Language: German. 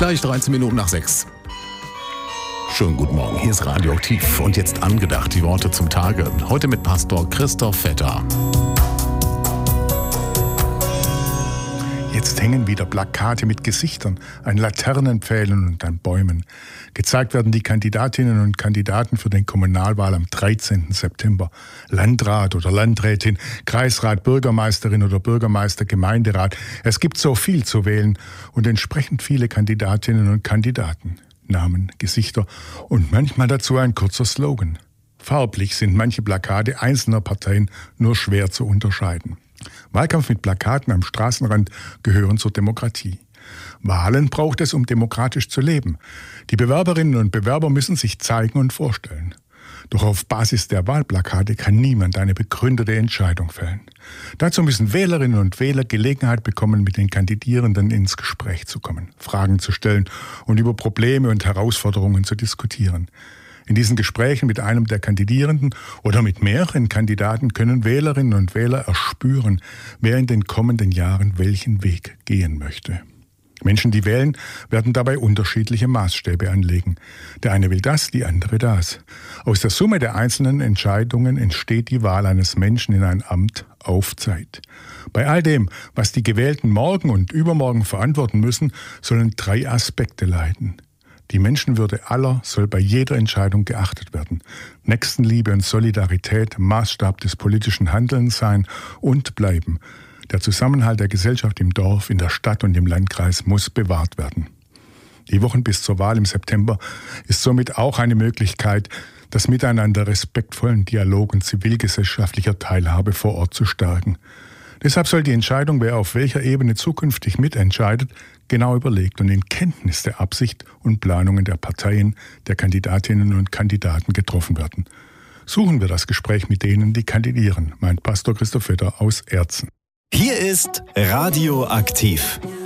gleich 13 Minuten nach 6. Schönen guten Morgen, hier ist Radioaktiv und jetzt angedacht die Worte zum Tage. Heute mit Pastor Christoph Vetter. Jetzt hängen wieder Plakate mit Gesichtern an Laternenpfählen und an Bäumen. Gezeigt werden die Kandidatinnen und Kandidaten für den Kommunalwahl am 13. September. Landrat oder Landrätin, Kreisrat, Bürgermeisterin oder Bürgermeister, Gemeinderat. Es gibt so viel zu wählen und entsprechend viele Kandidatinnen und Kandidaten. Namen, Gesichter und manchmal dazu ein kurzer Slogan. Farblich sind manche Plakate einzelner Parteien nur schwer zu unterscheiden. Wahlkampf mit Plakaten am Straßenrand gehören zur Demokratie. Wahlen braucht es, um demokratisch zu leben. Die Bewerberinnen und Bewerber müssen sich zeigen und vorstellen. Doch auf Basis der Wahlplakate kann niemand eine begründete Entscheidung fällen. Dazu müssen Wählerinnen und Wähler Gelegenheit bekommen, mit den Kandidierenden ins Gespräch zu kommen, Fragen zu stellen und über Probleme und Herausforderungen zu diskutieren. In diesen Gesprächen mit einem der Kandidierenden oder mit mehreren Kandidaten können Wählerinnen und Wähler erspüren, wer in den kommenden Jahren welchen Weg gehen möchte. Menschen, die wählen, werden dabei unterschiedliche Maßstäbe anlegen. Der eine will das, die andere das. Aus der Summe der einzelnen Entscheidungen entsteht die Wahl eines Menschen in ein Amt auf Zeit. Bei all dem, was die Gewählten morgen und übermorgen verantworten müssen, sollen 3 Aspekte leiten. Die Menschenwürde aller soll bei jeder Entscheidung geachtet werden. Nächstenliebe und Solidarität Maßstab des politischen Handelns sein und bleiben. Der Zusammenhalt der Gesellschaft im Dorf, in der Stadt und im Landkreis muss bewahrt werden. Die Wochen bis zur Wahl im September ist somit auch eine Möglichkeit, das Miteinander, respektvollen Dialog und zivilgesellschaftlicher Teilhabe vor Ort zu stärken. Deshalb soll die Entscheidung, wer auf welcher Ebene zukünftig mitentscheidet, genau überlegt und in Kenntnis der Absicht und Planungen der Parteien, der Kandidatinnen und Kandidaten getroffen werden. Suchen wir das Gespräch mit denen, die kandidieren, meint Pastor Christoph Vetter aus Erzen. Hier ist Radioaktiv.